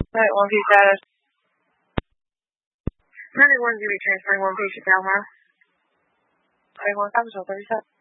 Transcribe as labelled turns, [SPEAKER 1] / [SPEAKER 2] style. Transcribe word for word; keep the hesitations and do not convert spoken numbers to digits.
[SPEAKER 1] Alright, one piece status. ninety-one, you be transferring one patient now, huh? Alright, one capital thirty-seven.